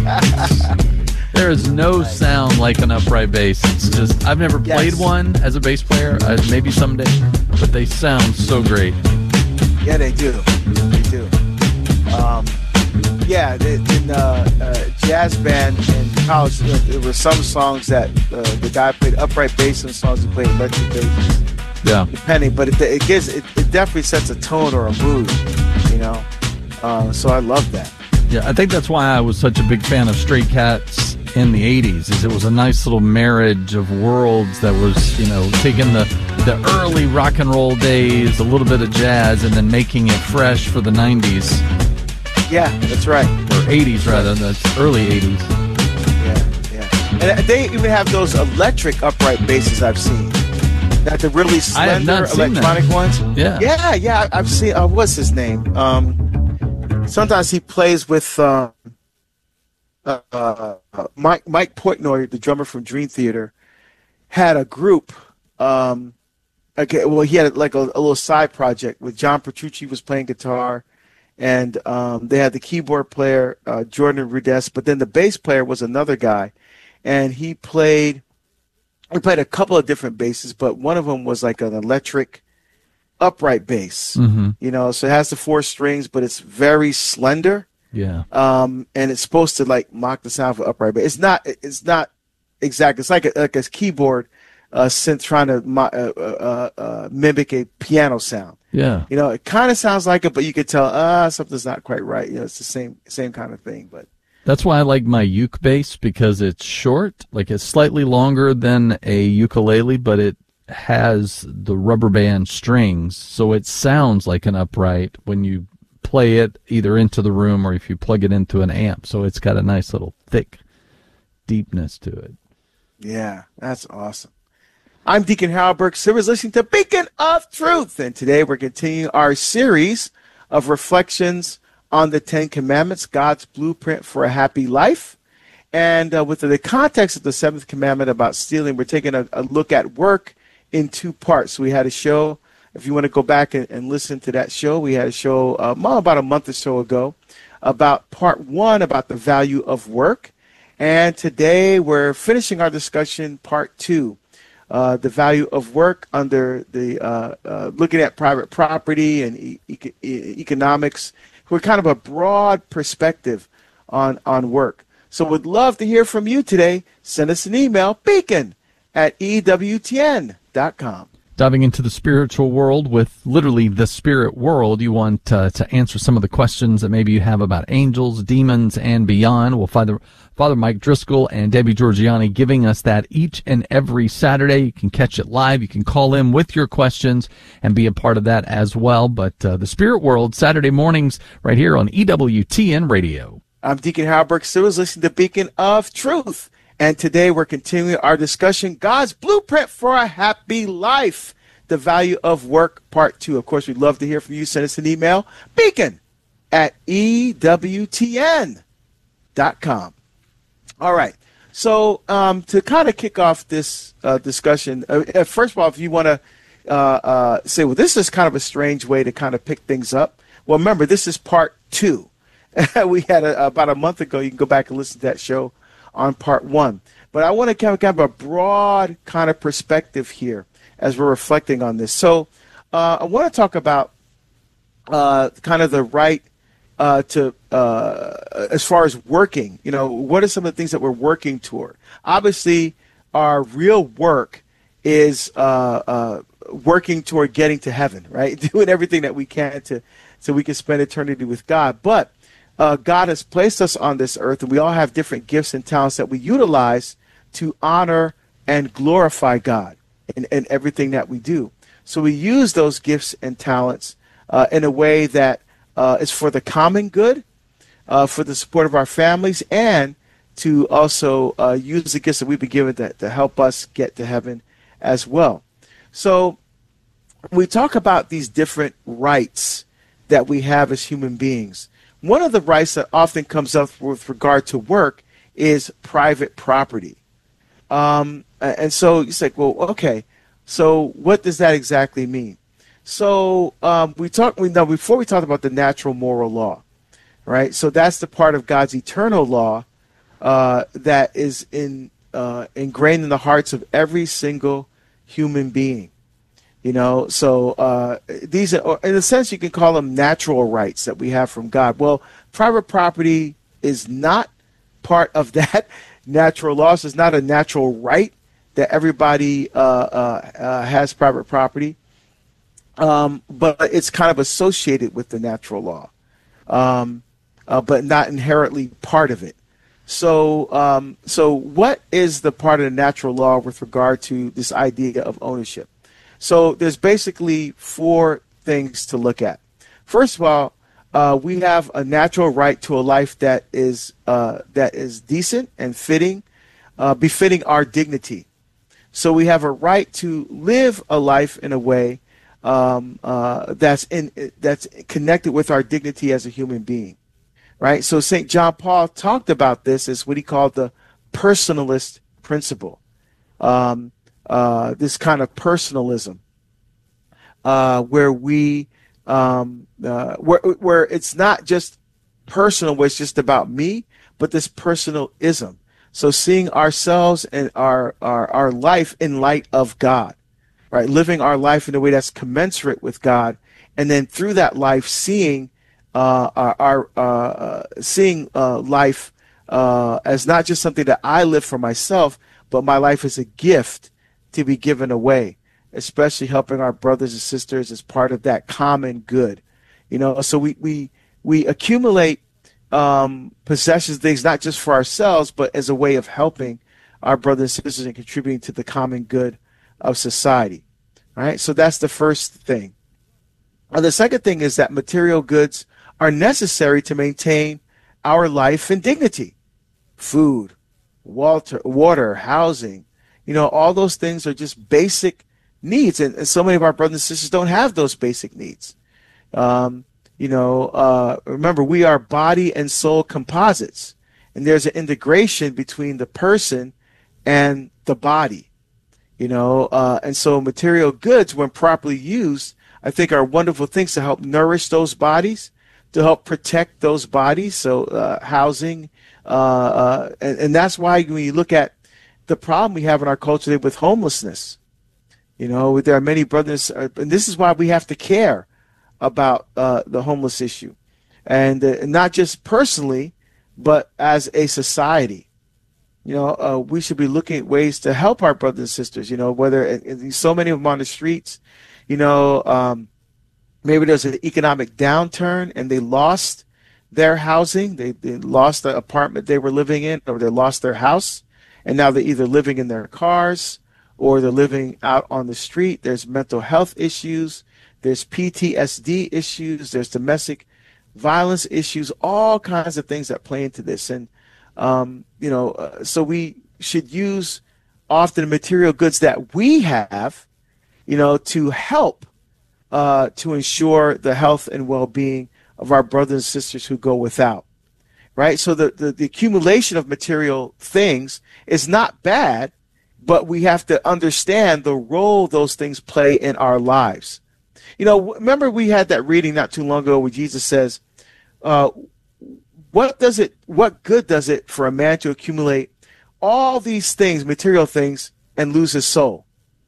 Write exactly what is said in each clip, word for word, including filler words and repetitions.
There is no sound like an upright bass. It's just, I've never played Yes. one as a bass player. Uh, maybe someday, but they sound so great. Yeah, they do. They do. Um, yeah, they- in uh, uh, jazz band in college, uh, there were some songs that uh, the guy played upright bass and songs he played electric bass, Yeah. depending. But it, it gives it, it definitely sets a tone or a mood, you know. Uh, so I love that. Yeah, I think that's why I was such a big fan of Stray Cats in the eighties, is it was a nice little marriage of worlds that was, you know, taking the, the early rock and roll days, a little bit of jazz, and then making it fresh for the nineties, Yeah, that's right. or eighties rather, that's early eighties. Yeah, yeah. And they even have those electric upright basses I've seen. That the really I have slender not seen that. electronic ones. Yeah. Yeah, yeah. I've seen. Uh, what's his name? Um, sometimes he plays with um, uh, uh, Mike Mike Portnoy, the drummer from Dream Theater, had a group. Um, okay, well, he had like a, a little side project with John Petrucci was playing guitar, and um, they had the keyboard player uh, Jordan Rudess, but then the bass player was another guy, and he played. We played a couple of different basses, but one of them was like an electric upright bass. Mm-hmm. You know, so it has the four strings, but it's very slender. Yeah. Um, and it's supposed to like mock the sound of upright, but it's not. It's not exact. It's like a, like a keyboard uh, synth trying to mo- uh, uh, uh, mimic a piano sound. Yeah. You know, it kind of sounds like it, but you could tell ah something's not quite right. You know, it's the same same kind of thing, but. That's why I like my uke bass, because it's short, like it's slightly longer than a ukulele, but it has the rubber band strings, so it sounds like an upright when you play it either into the room or if you plug it into an amp. So it's got a nice little thick deepness to it. Yeah, that's awesome. I'm Deacon Harold Burke Silvers, listening to Beacon of Truth, and today we're continuing our series of reflections on the Ten Commandments, God's blueprint for a happy life. And uh, with the context of the seventh commandment about stealing, we're taking a, a look at work in two parts. We had a show, if you want to go back and, and listen to that show, we had a show uh, about a month or so ago about part one, about the value of work. And today we're finishing our discussion, part two, uh, the value of work under the uh, uh, looking at private property and e- e- economics. We're kind of a broad perspective on, on work. So we'd love to hear from you today. Send us an email, beacon at E W T N dot com. Diving into the spiritual world with literally the spirit world, you want uh, to answer some of the questions that maybe you have about angels, demons, and beyond. Well, Father, Father Mike Driscoll and Debbie Georgiani giving us that each and every Saturday. You can catch it live. You can call in with your questions and be a part of that as well. But uh, the spirit world, Saturday mornings right here on E W T N Radio. I'm Deacon Harold Burke Silvers, listening to Beacon of Truth. And today we're continuing our discussion, God's blueprint for a happy life, the value of work, part two. Of course, we'd love to hear from you. Send us an email, beacon at E W T N dot com. All right. So um, to kind of kick off this uh, discussion, uh, first of all, if you want to uh, uh, say, well, this is kind of a strange way to kind of pick things up. Well, remember, this is part two. We had a, about a month ago. You can go back and listen to that show on part one. But I want to kind of have a broad kind of perspective here as we're reflecting on this. So uh, I want to talk about uh, kind of the right uh, to, uh, as far as working, you know, what are some of the things that we're working toward? Obviously, our real work is uh, uh, working toward getting to heaven, right? Doing everything that we can to so we can spend eternity with God. But uh, God has placed us on this earth, and we all have different gifts and talents that we utilize to honor and glorify God in, in everything that we do. So we use those gifts and talents uh, in a way that uh, is for the common good, uh, for the support of our families, and to also uh, use the gifts that we've been given to, to help us get to heaven as well. So we talk about these different rights that we have as human beings. One of the rights that often comes up with regard to work is private property. Um, and so you say, well, okay, so what does that exactly mean? So um, we talked, we know before we talked about the natural moral law, right? So that's the part of God's eternal law uh, that is in uh, ingrained in the hearts of every single human being. You know, so uh, these are, in a sense, you can call them natural rights that we have from God. Well, private property is not part of that natural law. So it's not a natural right that everybody uh, uh, uh, has private property, um, but it's kind of associated with the natural law, um, uh, but not inherently part of it. So, um, so what is the part of the natural law with regard to this idea of ownership? So there's basically four things to look at. First of all, uh, we have a natural right to a life that is uh, that is decent and fitting, uh, befitting our dignity. So we have a right to live a life in a way um, uh, that's in that's connected with our dignity as a human being, right? So Saint John Paul talked about this as what he called the personalist principle, um, uh, this kind of personalism, uh, where we um, uh, where where it's not just personal, where it's just about me, but this personalism. So seeing ourselves and our, our, our life in light of God, right? Living our life in a way that's commensurate with God. And then through that life, seeing, uh, our, our uh, seeing, uh, life, uh, as not just something that I live for myself, but my life is a gift to be given away, especially helping our brothers and sisters as part of that common good. You know, so we, we, we accumulate Um, possessions, things not just for ourselves, but as a way of helping our brothers and sisters and contributing to the common good of society. All right, so that's the first thing. Uh, the second thing is that material goods are necessary to maintain our life and dignity. Food, water, water, housing, you know, all those things are just basic needs, and, and so many of our brothers and sisters don't have those basic needs. Um, You know, uh, remember, we are body and soul composites, and there's an integration between the person and the body, you know, uh, and so material goods, when properly used, I think are wonderful things to help nourish those bodies, to help protect those bodies. So uh, housing, uh, uh, and, and that's why when you look at the problem we have in our culture today with homelessness, you know, there are many brothers, and this is why we have to care about uh, the homeless issue, and uh, not just personally, but as a society. You know, uh, we should be looking at ways to help our brothers and sisters. You know, whether and, and so many of them on the streets. You know, um, maybe there's an economic downturn and they lost their housing, they, they lost the apartment they were living in, or they lost their house, and now they're either living in their cars or they're living out on the street. There's mental health issues. There's P T S D issues, there's domestic violence issues, all kinds of things that play into this. And, um, you know, uh, so we should use often material goods that we have, you know, to help uh, to ensure the health and well-being of our brothers and sisters who go without, right? So the, the, the accumulation of material things is not bad, but we have to understand the role those things play in our lives. You know, remember we had that reading not too long ago where Jesus says, uh, what does it, what good does it for a man to accumulate all these things, material things, and lose his soul?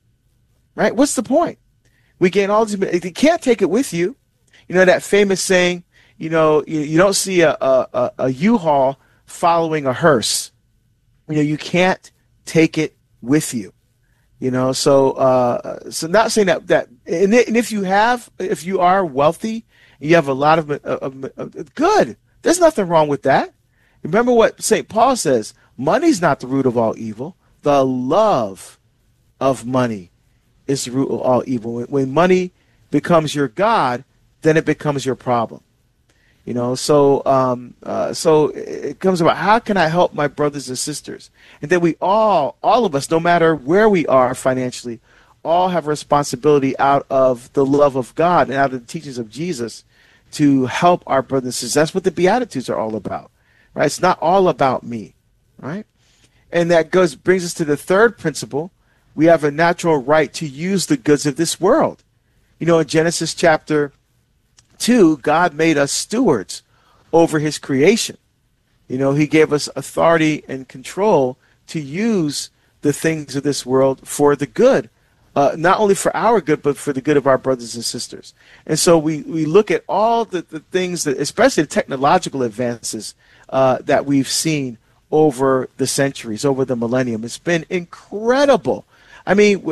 Right? What's the point? We gain all these, you can't take it with you. You know, that famous saying, you know, you, you don't see a, a, a U-Haul following a hearse. You know, you can't take it with you. You know, so uh, so not saying that that and, and if you have, if you are wealthy, and you have a lot of, of, of good. There's nothing wrong with that. Remember what Saint Paul says: money's not the root of all evil. The love of money is the root of all evil. When, when money becomes your God, then it becomes your problem. You know, so um, uh, so it comes about, how can I help my brothers and sisters? And then we all, all of us, no matter where we are financially, all have a responsibility out of the love of God and out of the teachings of Jesus to help our brothers and sisters. That's what the Beatitudes are all about, right? It's not all about me, right? And that goes brings us to the third principle. We have a natural right to use the goods of this world. You know, in Genesis chapter two, God made us stewards over his creation. You know, he gave us authority and control to use the things of this world for the good, uh, not only for our good, but for the good of our brothers and sisters. And so we, we look at all the, the things that, especially the technological advances uh, that we've seen over the centuries, over the millennium. It's been incredible. I mean,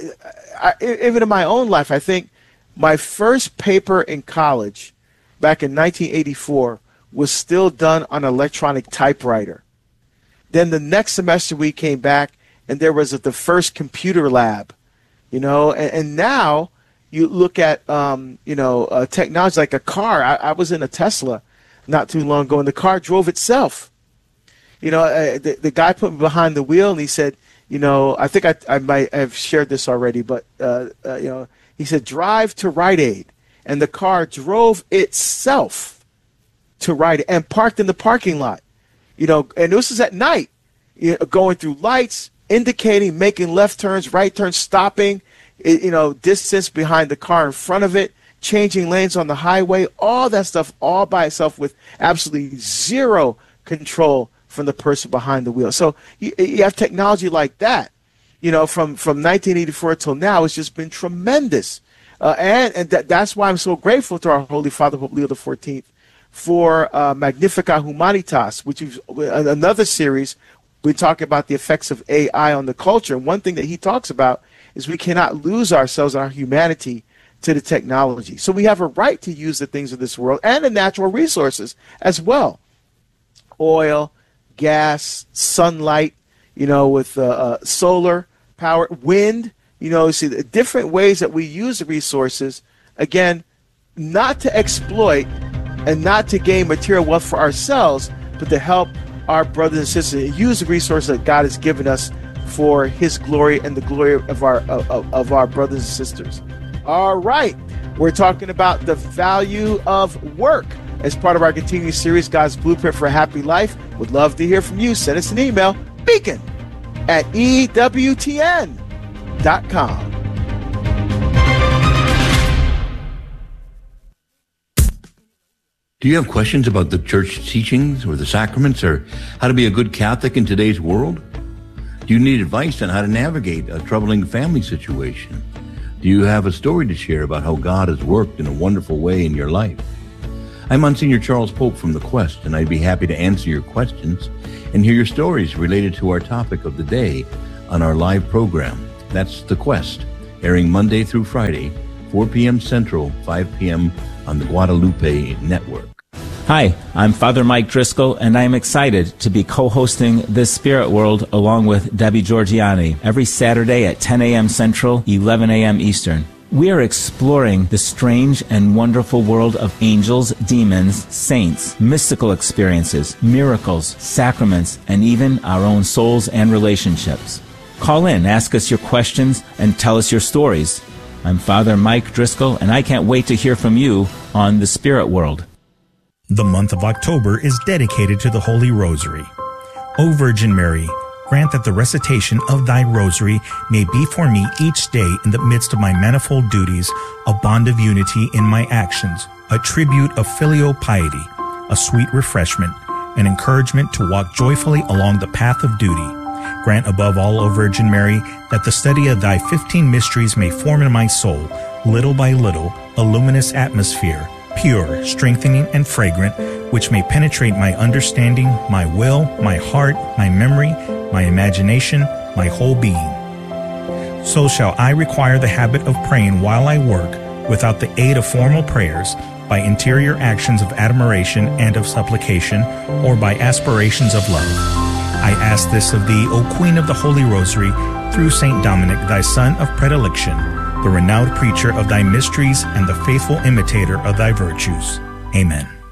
I, even in my own life, I think my first paper in college back in nineteen eighty-four was still done on an electronic typewriter. Then the next semester we came back, and there was the first computer lab, you know, and, and now you look at, um, you know, uh, technology like a car. I, I was in a Tesla not too long ago, and the car drove itself. You know, uh, the, the guy put me behind the wheel, and he said, you know, I think I, I might have shared this already, but, uh, uh, you know, he said, drive to Rite Aid. And the car drove itself to Rite Aid and parked in the parking lot. You know, and this is at night, you know, going through lights, indicating, making left turns, right turns, stopping, you know, distance behind the car in front of it, changing lanes on the highway, all that stuff all by itself with absolutely zero control from the person behind the wheel. So you, you have technology like that, you know, from, from nineteen eighty-four till now. It's just been tremendous. Uh, and and that, that's why I'm so grateful to our Holy Father, Pope Leo the fourteenth, for uh, Magnificat Humanitas, which is another series. We talk about the effects of A I on the culture. And one thing that he talks about is we cannot lose ourselves, our humanity, to the technology. So we have a right to use the things of this world and the natural resources as well. Oil, gas, sunlight, you know, with uh, uh, solar power, wind, you know, see the different ways that we use the resources, again, not to exploit and not to gain material wealth for ourselves, but to help our brothers and sisters use the resources that God has given us for his glory and the glory of our of, of our brothers and sisters. All right, we're talking about the value of work as part of our continuing series, God's Blueprint for a Happy Life. Would love to hear from you. Send us an email, beacon at E W T N dot com. Do you have questions about the church teachings or the sacraments or how to be a good Catholic in today's world? Do you need advice on how to navigate a troubling family situation? Do you have a story to share about how God has worked in a wonderful way in your life? I'm Monsignor Charles Pope from The Quest, and I'd be happy to answer your questions and hear your stories related to our topic of the day on our live program. That's The Quest, airing Monday through Friday, four p.m. Central, five p.m. on the Guadalupe Network. Hi, I'm Father Mike Driscoll, and I'm excited to be co-hosting This Spirit World along with Debbie Georgianni every Saturday at ten a.m. Central, eleven a.m. Eastern. We are exploring the strange and wonderful world of angels, demons, saints, mystical experiences, miracles, sacraments, and even our own souls and relationships. Call in, ask us your questions, and tell us your stories. I'm Father Mike Driscoll, and I can't wait to hear from you on The Spirit World. The month of October is dedicated to the Holy Rosary. O Virgin Mary, grant that the recitation of thy rosary may be for me each day in the midst of my manifold duties, a bond of unity in my actions, a tribute of filial piety, a sweet refreshment, an encouragement to walk joyfully along the path of duty. Grant above all, O Virgin Mary, that the study of thy fifteen mysteries may form in my soul, little by little, a luminous atmosphere, pure, strengthening, and fragrant, which may penetrate my understanding, my will, my heart, my memory, my imagination, my whole being. So shall I require the habit of praying while I work, without the aid of formal prayers, by interior actions of admiration and of supplication, or by aspirations of love. I ask this of thee, O Queen of the Holy Rosary, through Saint Dominic, thy son of predilection, the renowned preacher of thy mysteries and the faithful imitator of thy virtues. Amen.